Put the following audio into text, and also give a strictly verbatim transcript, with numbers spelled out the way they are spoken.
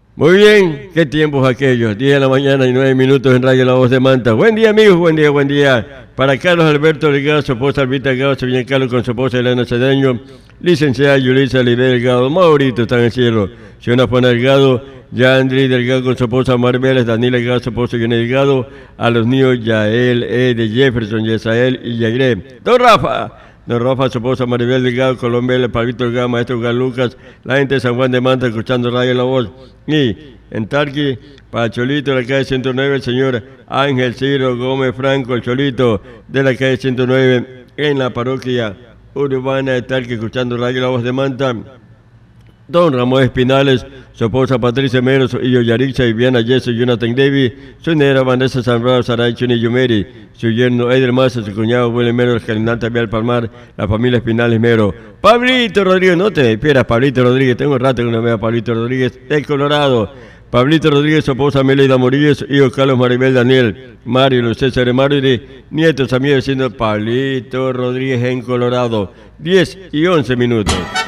Muy bien, qué tiempos aquellos, diez de la mañana y nueve minutos en Radio La Voz de Manta. Buen día amigos, buen día, buen día. Para Carlos Alberto Delgado, su esposa Albita Delgado, se viene Carlos con su esposa Elena Cedeño, licenciada Yulisa Oliver Delgado, Maurito está en el cielo, señora Juana Delgado, Yandri Delgado con su esposa Marbeles, Daniel Delgado, su esposa Jenny Delgado, a los niños Yael, Ede, Jefferson, Yesael y Yagré. Don Rafa. Don Rafa, su esposa Maribel Delgado, Colombia, Pablito Delgado, Maestro Gal Lucas, la gente de San Juan de Manta escuchando Radio La Voz. Y en Tarqui, para Cholito de la calle ciento nueve, el señor Ángel Ciro Gómez Franco, el Cholito de la calle ciento nueve, en la parroquia urbana de Tarqui, escuchando Radio La Voz de Manta. Don Ramón Espinales, su esposa Patricia Mero, su hijo Yarixa, Viviana Jesse, Jonathan Davis, su negra Vanessa Zambrano, Saray Chuni Yumeri, su yerno Eder Massa, su cuñado William Mero, el caminante Vial Palmar, la familia Espinales Mero. Pablito Rodríguez, no te despieras, Pablito Rodríguez, tengo un rato que no veo a Pablito Rodríguez, de Colorado. Pablito Rodríguez, su esposa Melida Morillo, su hijo Carlos Maribel Daniel, Mario, Luis César Mario, nietos amigos diciendo Pablito Rodríguez en Colorado, diez y once minutos.